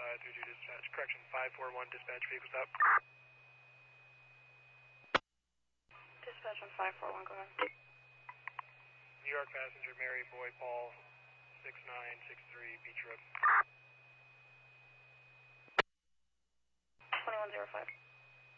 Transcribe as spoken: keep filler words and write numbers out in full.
three two dispatch. Correction, five four one dispatch, vehicle stop. Dispatch on five four one, go ahead. New York passenger Mary Boy Paul, six nine six three Beach Road. twenty-one oh five.